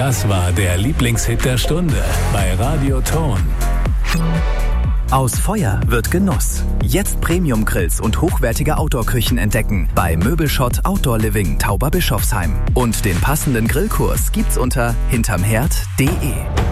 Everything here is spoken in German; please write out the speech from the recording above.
Das war der Lieblingshit der Stunde bei Radio Ton. Aus Feuer wird Genuss. Jetzt Premium-Grills und hochwertige Outdoor-Küchen entdecken bei Möbelschott Outdoor Living Tauberbischofsheim. Und den passenden Grillkurs gibt's unter hintermherd.de.